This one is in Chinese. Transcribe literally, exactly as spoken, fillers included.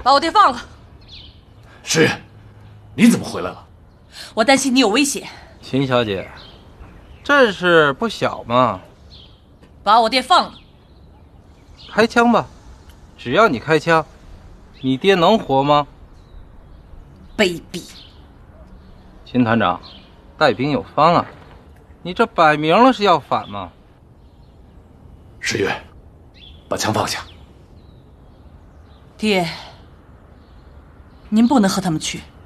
把我爹放了。 诗月，你怎么回来了？ 我担心你有危险。 秦小姐，这事不小嘛。 把我爹放了。 开枪吧，只要你开枪，你爹能活吗？ 卑鄙！ 秦团长，带兵有方啊，你这摆明了是要反嘛。 诗月，把枪放下。 爹，您不能和他们去。